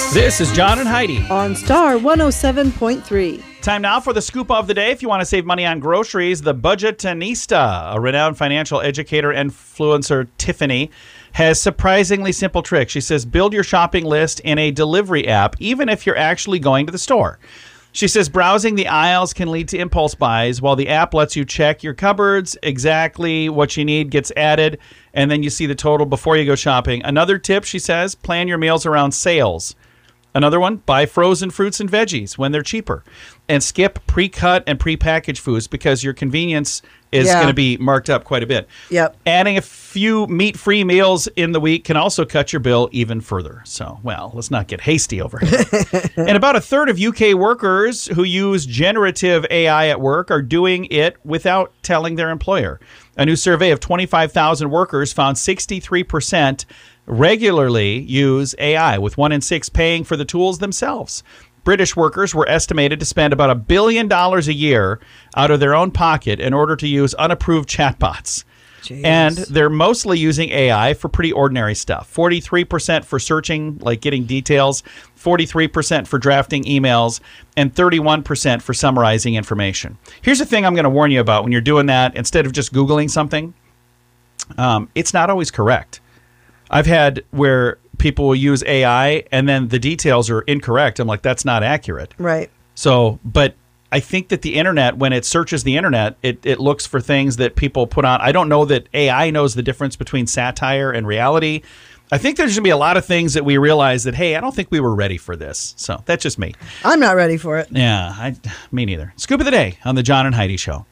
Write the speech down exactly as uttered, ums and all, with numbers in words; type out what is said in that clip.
This is John and Heidi on Star one oh seven point three. Time now for the scoop of the day. If you want to save money on groceries, the Budgetanista, a renowned financial educator and influencer, Tiffany, has surprisingly simple tricks. She says, build your shopping list in a delivery app, even if you're actually going to the store. She says browsing the aisles can lead to impulse buys, while the app lets you check your cupboards, exactly what you need gets added, and then you see the total before you go shopping. Another tip, she says, plan your meals around sales. Another one, buy frozen fruits and veggies when they're cheaper. And skip pre-cut and pre-packaged foods because your convenience is Yeah. going to be marked up quite a bit. Yep. Adding a few meat-free meals in the week can also cut your bill even further. So, well, let's not get hasty over here. And about a third of U K workers who use generative A I at work are doing it without telling their employer. A new survey of twenty-five thousand workers found sixty-three percent regularly use A I, with one in six paying for the tools themselves. British workers were estimated to spend about a billion dollars a year out of their own pocket in order to use unapproved chatbots. Jeez. And they're mostly using A I for pretty ordinary stuff. forty-three percent for searching, like getting details, forty-three percent for drafting emails, and thirty-one percent for summarizing information. Here's the thing I'm going to warn you about when you're doing that. Instead of just Googling something, um, it's not always correct. I've had where people will use A I and then the details are incorrect. I'm like, that's not accurate. Right. So, but I think that the internet, when it searches the internet, it, it looks for things that people put on. I don't know that A I knows the difference between satire and reality. I think there's going to be a lot of things that we realize that, hey, I don't think we were ready for this. So that's just me. I'm not ready for it. Yeah, I, me neither. Scoop of the day on the John and Heidi Show.